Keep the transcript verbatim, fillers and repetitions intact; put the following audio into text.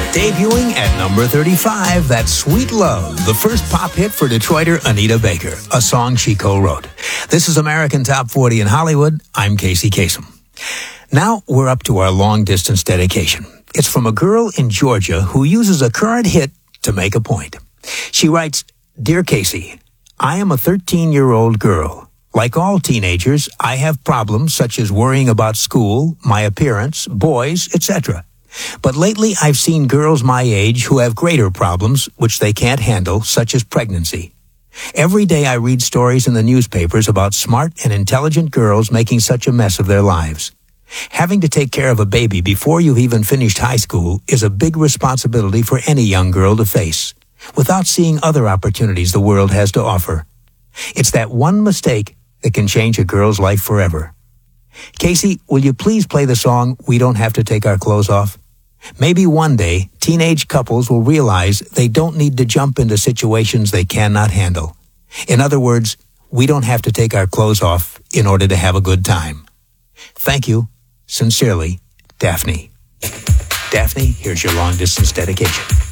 Debuting at number thirty-five, that's Sweet Love, the first pop hit for Detroiter Anita Baker, a song she co-wrote. This is American Top forty in Hollywood. I'm Casey Kasem. Now we're up to our long-distance dedication. It's from a girl in Georgia who uses a current hit to make a point. She writes, "Dear Casey, I am a thirteen-year-old girl. Like all teenagers, I have problems such as worrying about school, my appearance, boys, et cetera. But lately I've seen girls my age who have greater problems which they can't handle, such as pregnancy. Every day I read stories in the newspapers about smart and intelligent girls making such a mess of their lives. Having to take care of a baby before you've even finished high school is a big responsibility for any young girl to face, without seeing other opportunities the world has to offer. It's that one mistake that can change a girl's life forever. Casey, will you please play the song We Don't Have to Take Our Clothes Off? Maybe one day, teenage couples will realize they don't need to jump into situations they cannot handle. In other words, we don't have to take our clothes off in order to have a good time. Thank you. Sincerely, Daphne." Daphne, here's your long-distance dedication.